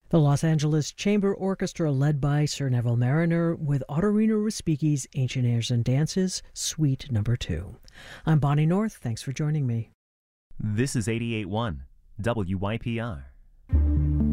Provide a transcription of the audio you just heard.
The Los Angeles Chamber Orchestra, led by Sir Neville Marriner, with Ottorino Respighi's Ancient Airs and Dances, Suite No. 2. I'm Bonnie North. Thanks for joining me. This is 88.1 WYPR.